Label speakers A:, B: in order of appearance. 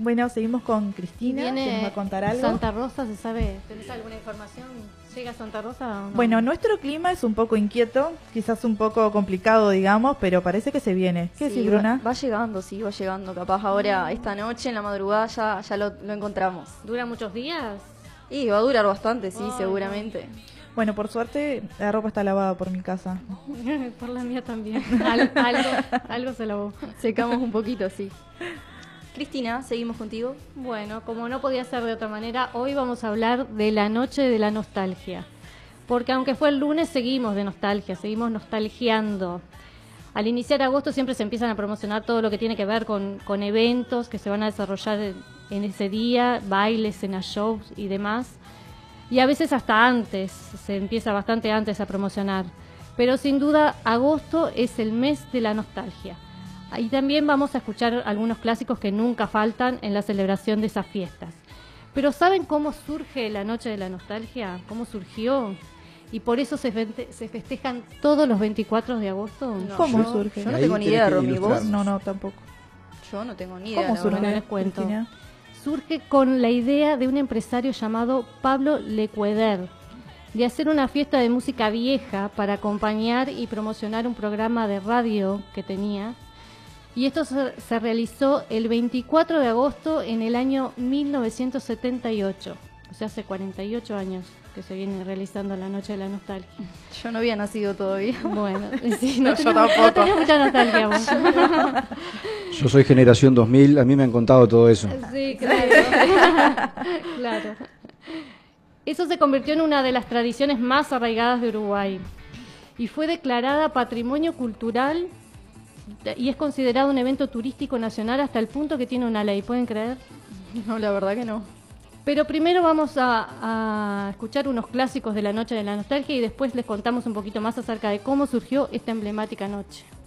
A: Bueno, seguimos con Cristina, que nos va a contar algo.
B: Santa Rosa, ¿se sabe? ¿Tenés alguna información? ¿Llega a Santa Rosa o no?
A: Bueno, nuestro clima es un poco inquieto, quizás un poco complicado, digamos, pero parece que se viene. ¿Qué decís, Bruna?
C: Va llegando, sí, va llegando. Capaz ahora, esta noche, en la madrugada, ya lo encontramos.
B: ¿Dura muchos días?
C: Y va a durar bastante, sí, seguramente.
A: Bueno, por suerte, la ropa está lavada por mi casa.
B: Por la mía también. Algo se lavó.
C: Secamos un poquito, sí. Cristina, seguimos contigo.
B: Bueno, como no podía ser de otra manera, hoy vamos a hablar de la noche de la nostalgia. Porque aunque fue el lunes, seguimos de nostalgia, seguimos nostalgiando. Al iniciar agosto siempre se empiezan a promocionar todo lo que tiene que ver con eventos que se van a desarrollar en ese día, bailes, cenas, shows y demás. Y a veces hasta antes, se empieza bastante antes a promocionar. Pero sin duda, agosto es el mes de la nostalgia. Y también vamos a escuchar algunos clásicos que nunca faltan en la celebración de esas fiestas. Pero ¿saben cómo surge la Noche de la Nostalgia? ¿Cómo surgió? Y por eso se festejan todos los 24 de agosto.
C: No,
A: ¿Cómo surge?
C: Yo no tengo ni idea, Romy, ¿vos?
A: No, tampoco.
C: Yo no tengo ni idea.
A: ¿Cómo surge?
B: Bueno, les cuento.
A: Cristina?
B: Surge con la idea de un empresario llamado Pablo Lecueder de hacer una fiesta de música vieja para acompañar y promocionar un programa de radio que tenía. Y esto se realizó el 24 de agosto en el año 1978, o sea, hace 48 años que se viene realizando la Noche de la Nostalgia.
C: Yo no había nacido todavía.
B: Bueno, sí, no,
A: yo tampoco.
B: No tenés mucha nostalgia vos.
D: Yo soy generación 2000, a mí me han contado todo eso.
B: Sí, claro. Claro. Eso se convirtió en una de las tradiciones más arraigadas de Uruguay y fue declarada Patrimonio Cultural y es considerado un evento turístico nacional hasta el punto que tiene una ley, ¿pueden creer?
C: No, la verdad que no.
B: Pero primero vamos a escuchar unos clásicos de la Noche de la Nostalgia y después les contamos un poquito más acerca de cómo surgió esta emblemática noche.